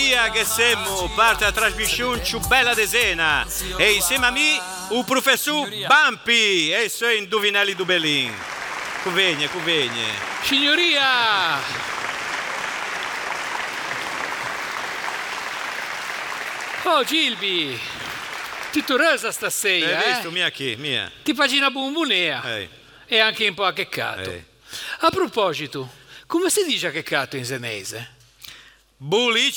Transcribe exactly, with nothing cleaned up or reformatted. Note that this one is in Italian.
dia che siamo parte a trasmissione più bella de Sena e insieme a me il professor Bampi e i suoi indovinelli du Belin. Convegna, convegna. Signoria! Oh Gilby, ti torresa stasera, Hai eh? visto, mia chi, mia? Ti pagina bombonea Ehi. e anche un po' accheccato. Ehi. A proposito, come si dice accheccato in senese? Bulli